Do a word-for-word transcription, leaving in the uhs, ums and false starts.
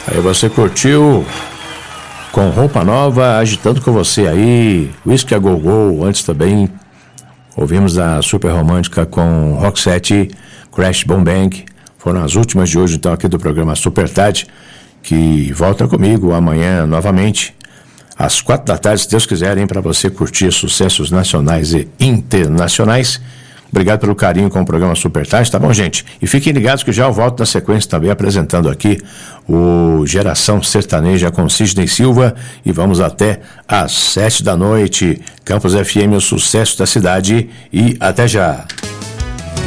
Aí você curtiu Com Roupa Nova, agitando com você aí, Whisky a Go Go. Antes também ouvimos a Super Romântica com Roxette, Crash Boom Bang. Foram as últimas de hoje, então, aqui do programa Super Tarde, que volta comigo amanhã novamente, às quatro da tarde, se Deus quiser, hein, para você curtir sucessos nacionais e internacionais. Obrigado pelo carinho com o programa Super Tarde, tá bom, gente? E fiquem ligados que já eu volto na sequência também apresentando aqui o Geração Sertaneja com Sidney Silva, e vamos até às sete da noite. Campus F M, o sucesso da cidade, e até já.